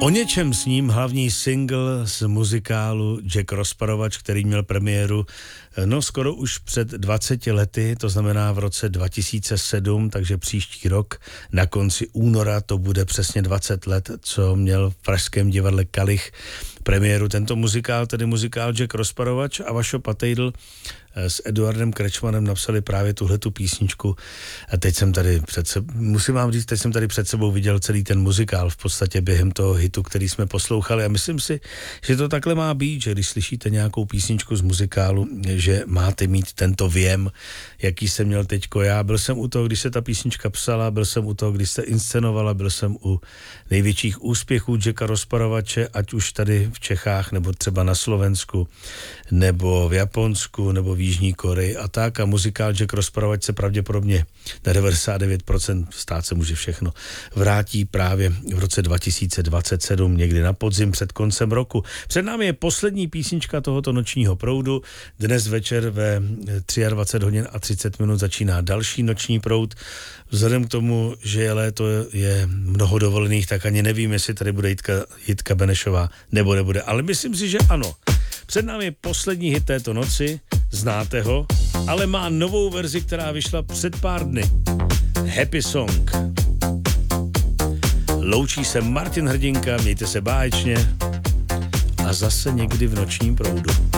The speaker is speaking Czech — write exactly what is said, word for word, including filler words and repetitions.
O něčem s ním hlavní single z muzikálu Jack Rozparovač, který měl premiéru no skoro už před dvaceti lety, to znamená v roce dva tisíce sedm, takže příští rok na konci února to bude přesně dvacet let, co měl v pražském divadle Kalich premiéru tento muzikál, tedy muzikál Jack Rozparovač, a Vašo Patejdl s Eduardem Krečmanem napsali právě tuhletu písničku. A teď jsem tady před sebou, musím vám říct, teď jsem tady před sebou viděl celý ten muzikál v podstatě během toho hitu, který jsme poslouchali, a myslím si, že to takhle má být, že když slyšíte nějakou písničku z muzikálu, že máte mít tento věm, jaký jsem měl teďko já. Byl jsem u toho, když se ta písnička psala, byl jsem u toho, když se inscenovala, byl jsem u největších úspěchů Jacka Rozparovače, ať už tady v Čechách, nebo třeba na Slovensku, nebo v Japonsku, nebo v Jižní Koreji a tak. A muzikál Jack Rozparovač se pravděpodobně na devadesát devět procent, stát se může všechno, vrátí právě v roce dva tisíce dvacet sedm, někdy na podzim před koncem roku. Před námi je poslední písnička tohoto nočního proudu. Dnes večer ve dvacet tři hodin a třicet minut začíná další noční proud. Vzhledem k tomu, že je léto, je mnoho dovolených, tak ani nevím, jestli tady bude Jitka, Jitka Benešová nebo nebude, ale myslím si, že ano. Před námi je poslední hit této noci, znáte ho, ale má novou verzi, která vyšla před pár dny. Happy Song. Loučí se Martin Hrdinka, mějte se báječně a zase někdy v nočním proudu.